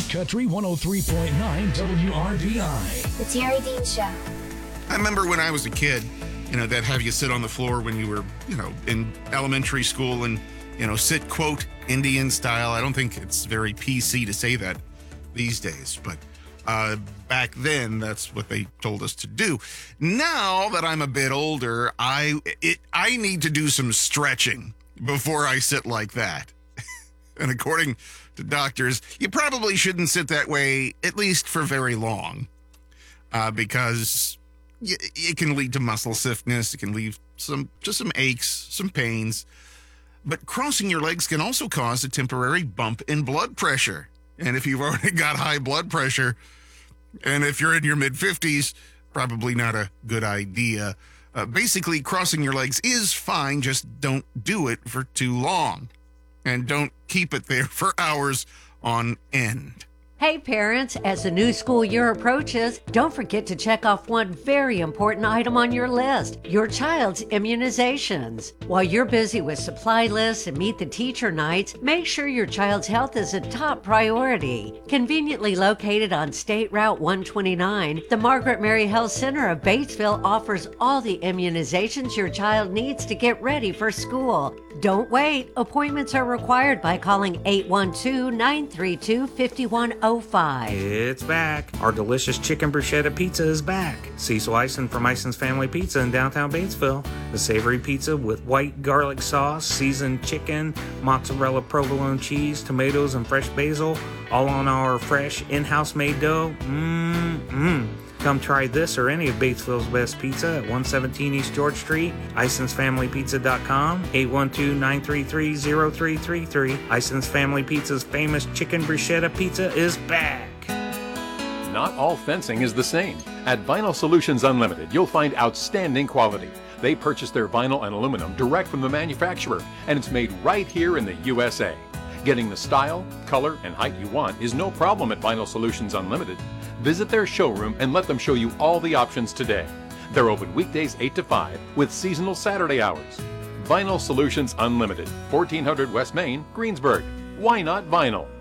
Country 103.9 WRBI. The Terry Dean Show. I remember when I was a kid, they'd have you sit on the floor when you were, in elementary school and, sit, quote, Indian style. I don't think it's very PC to say that these days, but back then, that's what they told us to do. Now that I'm a bit older, I need to do some stretching before I sit like that. And according to doctors, you probably shouldn't sit that way, at least for very long, because it can lead to muscle stiffness. It can leave some aches, some pains. But crossing your legs can also cause a temporary bump in blood pressure. And if you've already got high blood pressure, and if you're in your mid-50s, probably not a good idea. Basically, crossing your legs is fine, just don't do it for too long. And don't keep it there for hours on end. Hey parents, as the new school year approaches, don't forget to check off one very important item on your list, your child's immunizations. While you're busy with supply lists and meet the teacher nights, make sure your child's health is a top priority. Conveniently located on State Route 129, the Margaret Mary Health Center of Batesville offers all the immunizations your child needs to get ready for school. Don't wait. Appointments are required by calling 812-932-5105. It's back. Our delicious chicken bruschetta pizza is back. Cecil Ison from Ison's Family Pizza in downtown Batesville. The savory pizza with white garlic sauce, seasoned chicken, mozzarella provolone cheese, tomatoes, and fresh basil, all on our fresh in-house made dough. Come try this or any of Batesville's best pizza at 117 East George Street, IsonsFamilyPizza.com, 812-933-0333. Ison's Family Pizza's famous chicken bruschetta pizza is back. Not all fencing is the same. At Vinyl Solutions Unlimited, you'll find outstanding quality. They purchase their vinyl and aluminum direct from the manufacturer, and it's made right here in the USA. Getting the style, color, and height you want is no problem at Vinyl Solutions Unlimited. Visit their showroom and let them show you all the options today. They're open weekdays 8 to 5 with seasonal Saturday hours. Vinyl Solutions Unlimited, 1400 West Main, Greensburg. Why not vinyl?